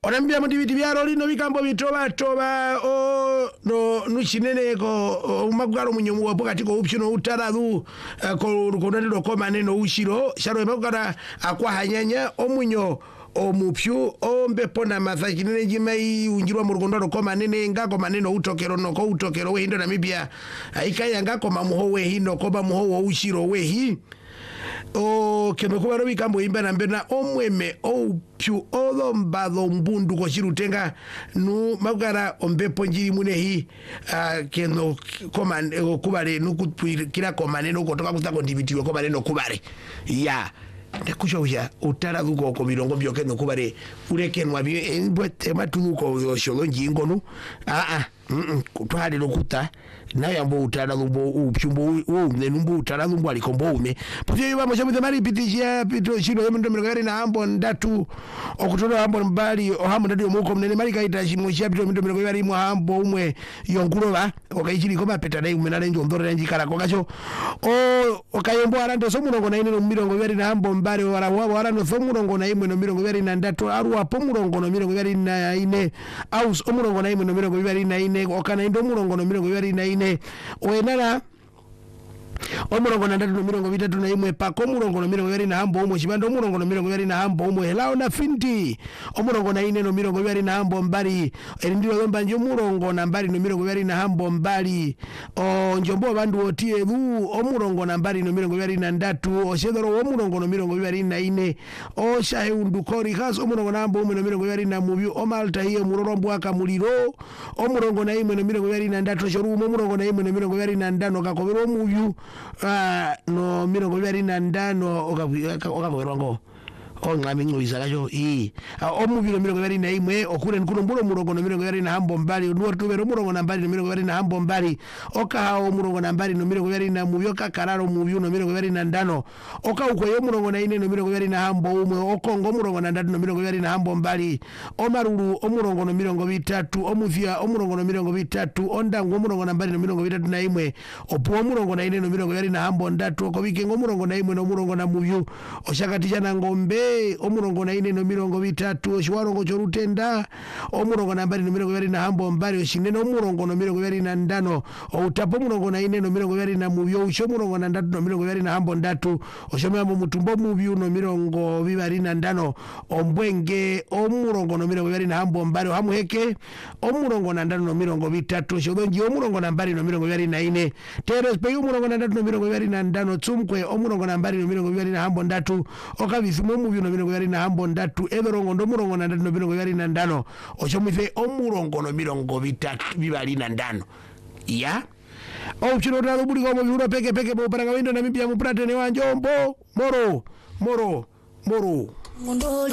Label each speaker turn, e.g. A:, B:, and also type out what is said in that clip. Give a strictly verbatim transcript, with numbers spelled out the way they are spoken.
A: onambia muti biti byalo lino bikambo bitoba toba o no nuchineneko umagwalo munyomu wakati ko upshino utarazu ko rukonero ko maneno ushiro sharo magara akwa hanyanya omunyo omupyu ombepo na mathakine jimai unjirwa mu rukondo ko manene ngako maneno utokero no ko utokero we hindo Namibia aikaya ngako mamuho we hino ko bamuho wo ushiro we hi o kemekuba robi kambo imba na mbena omweme o pyu olombado mbundu ko chirutenga nu magara ombepo njiri mune hi uh, keno komane kubale nu kira komane no kotoka kutako ndibitiwe komane no kubale ya ndakusha uja utara duko ko mirongo byoke no kubale urekenwa bi embwete matuko yosholo njingo no a a kutwale lokuta nayo ambo utara lumbo upyumbo wo nenumbo utara lumbo alikombo ume pofyo bamo chamwe mari pitishia pito chino yemendo mirogari na ambo ndatu okutola ambo mbali ohambo ndatu muko mnene mari kaita chimo chia pito mendo mirogari mu ambo umwe yonkuroba okaichiri koma peta dai umena renjo ndore njikala kokacho o okayombo arando somurongo na ine no mirongo bari na ambo mbali wala wabo arando somurongo na ime no mirongo bari na ndatu aru apo murongo no mirongo bari na ine aus omurongo na ime no mirongo bari na ine okana indo murongo no mirongo bari na ine oenara omurongo na ndatu no mirongo bitatu na imwe pako murongo no mirongo bari na hambo umwe chibando murongo no mirongo bari na hambo umwe helao na finti omurongo na ine no mirongo bari na hambo mbali erindiro yomba njo murongo na mbali no mirongo bari na hambo mbali o njombo bandu otie bu omurongo na mbali no mirongo bari na ndatu oshedoro omurongo no mirongo bari na ine o shahe undukori khas omurongo na hambo umwe no mirongo bari na mubyu o malta hiyo murorombo akamuliro omurongo na imwe no mirongo bari na ndatu shoru omurongo na imwe no mirongo bari na ndano kakobero mubyu ah no mirongo bari na ndano okavuerwa ngo ongami ngoiza kacho i omuvilo mirongo bari na imwe okure nkuno mbulo murongo no mirongo bari na hambo mbali nuwa tubero murongo na mbali no mirongo bari na hambo mbali oka hao murongo na mbali no mirongo bari na muvyo kakararo muvyo no mirongo bari na ndano oka ukweyo murongo na ine no mirongo bari na hambo umwe okongo murongo na ndatu no mirongo bari na hambo mbali omaruru omurongo no mirongo bitatu omuvya omurongo no mirongo bitatu ondango murongo na mbali no mirongo bitatu na imwe opuo murongo na ine no mirongo bari na hambo ndatu okobikengo murongo na imwe no murongo na muvyo oshakatija na ngombe omurongo na ine no mirongo bitatu oshwarongo chorutenda omurongo na mbali no mirongo bari na hambo mbali oshine no murongo no mirongo bari na ndano outapo murongo na ine no mirongo bari na muvyo usho murongo na ndatu no mirongo bari na hambo ndatu oshomya mu mutumbo muvyo no mirongo bibari na ndano ombwenge omurongo no mirongo bari na hambo mbali hamuheke omurongo na ndano no mirongo bitatu shodonji omurongo na mbali no mirongo bari na ine teres pe omurongo na ndatu no mirongo bari na ndano tsumkwe omurongo na mbali no mirongo bari na hambo ndatu okabisimo muvyo no mirongo bari na hambo ndatu edorongo ndo murongo na ndatu no mirongo bari na ndano ochomithe omurongo no mirongo bitatu bibali na ndano ya ochiro talo buli ko mo peke peke bo paranga windo na mipya mu prate ne wanjombo moro moro moro